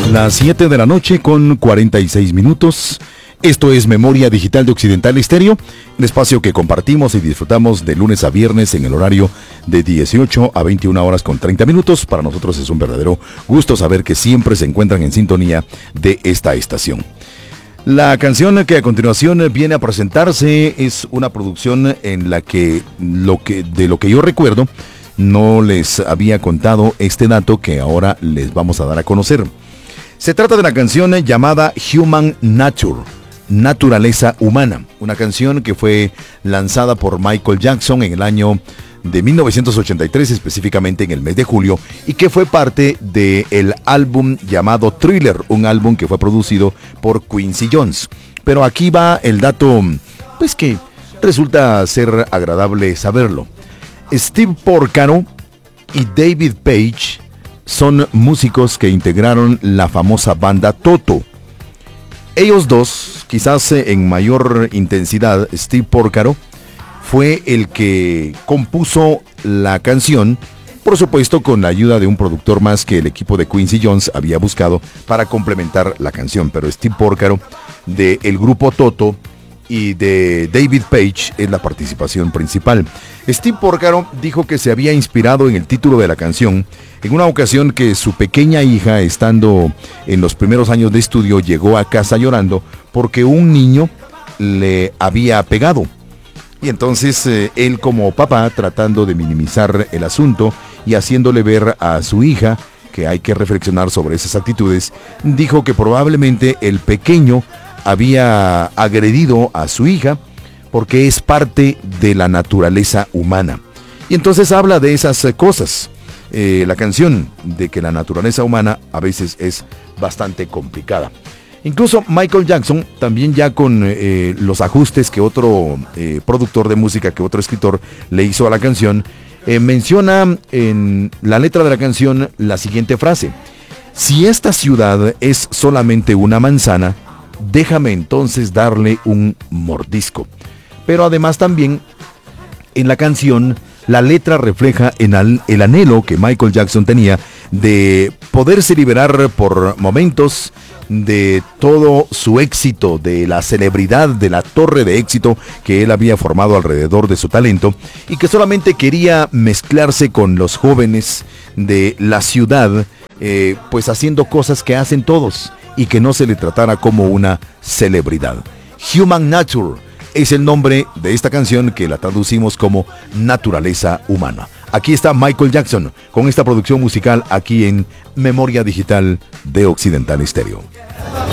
Las 7 de la noche con 46 minutos. Esto es Memoria Digital de Occidental Estéreo, el espacio que compartimos y disfrutamos de lunes a viernes en el horario de 18 a 21 horas con 30 minutos. Para nosotros es un verdadero gusto saber que siempre se encuentran en sintonía de esta estación. La canción que a continuación viene a presentarse es una producción en la que, de lo que yo recuerdo, no les había contado este dato que ahora les vamos a dar a conocer. Se trata de la canción llamada Human Nature, Naturaleza Humana, una canción que fue lanzada por Michael Jackson en el año de 1983, específicamente en el mes de julio, y que fue parte del álbum llamado Thriller, un álbum que fue producido por Quincy Jones. Pero aquí va el dato, pues que resulta ser agradable saberlo. Steve Porcaro y David Page son músicos que integraron la famosa banda Toto. Ellos dos, quizás en mayor intensidad, Steve Porcaro fue el que compuso la canción, por supuesto con la ayuda de un productor más que el equipo de Quincy Jones había buscado para complementar la canción. Pero Steve Porcaro del grupo Toto y de David Page es la participación principal. Steve Porcaro dijo que se había inspirado en el título de la canción en una ocasión que su pequeña hija, estando en los primeros años de estudio, llegó a casa llorando porque un niño le había pegado. Y entonces él, como papá, tratando de minimizar el asunto y haciéndole ver a su hija que hay que reflexionar sobre esas actitudes, dijo que probablemente el pequeño había agredido a su hija porque es parte de la naturaleza humana. Y entonces habla de esas cosas. La canción de que la naturaleza humana a veces es bastante complicada. Incluso Michael Jackson, también ya con los ajustes que otro productor de música, que otro escritor le hizo a la canción, menciona en la letra de la canción la siguiente frase: si esta ciudad es solamente una manzana, déjame entonces darle un mordisco. Pero además también en la canción la letra refleja el anhelo que Michael Jackson tenía de poderse liberar por momentos de todo su éxito, de la celebridad, de la torre de éxito que él había formado alrededor de su talento, y que solamente quería mezclarse con los jóvenes de la ciudad, pues haciendo cosas que hacen todos y que no se le tratara como una celebridad. Human Nature es el nombre de esta canción, que la traducimos como Naturaleza Humana. Aquí está Michael Jackson con esta producción musical aquí en Memoria Digital de Occidental Estéreo.